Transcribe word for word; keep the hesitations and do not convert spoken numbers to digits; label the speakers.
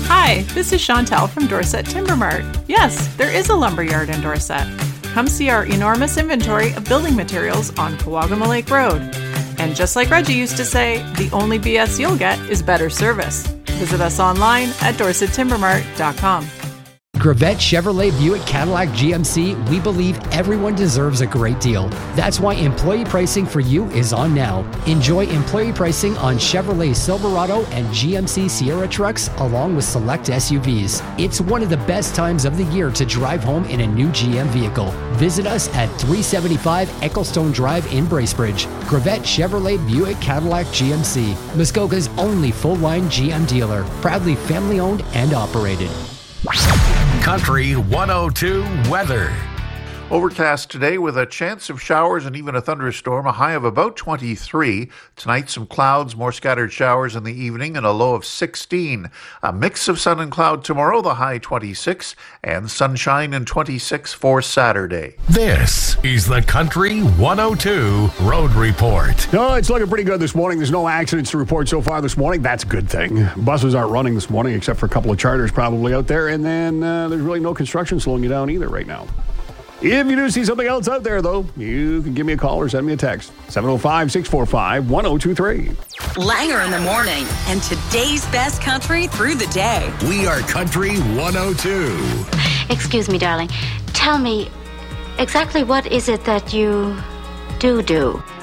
Speaker 1: Hi, this is Chantel from Dorset Timber Mart. Yes, there is a lumberyard in Dorset. Come see our enormous inventory of building materials on Kawagama Lake Road. And just like Reggie used to say, the only B S you'll get is better service. Visit us online at dorset timber mart dot com.
Speaker 2: Gravette Chevrolet Buick Cadillac G M C, we believe everyone deserves a great deal. That's why employee pricing for you is on now. Enjoy employee pricing on Chevrolet Silverado and G M C Sierra trucks along with select S U Vs. It's one of the best times of the year to drive home in a new G M vehicle. Visit us at three seventy-five Ecclestone Drive in Bracebridge. Gravette Chevrolet Buick Cadillac G M C, Muskoka's only full-line G M dealer. Proudly family-owned and operated.
Speaker 3: Country one oh two weather.
Speaker 4: Overcast today with a chance of showers and even a thunderstorm, a high of about twenty-three. Tonight, some clouds, more scattered showers in the evening, and a low of sixteen. A mix of sun and cloud tomorrow, the high twenty-six, and sunshine and twenty-six for Saturday.
Speaker 3: This is the Country one oh two Road Report.
Speaker 5: No, it's looking pretty good this morning. There's no accidents to report so far this morning. That's a good thing. Buses aren't running this morning, except for a couple of charters probably out there, and then uh, there's really no construction slowing you down either right now. If you do see something else out there, though, you can give me a call or send me a text. seven oh five, six four five, one oh two three.
Speaker 6: Langer in the morning and today's best country through the day.
Speaker 3: We are Country one oh two.
Speaker 7: Excuse me, darling. Tell me, exactly what is it that you do do?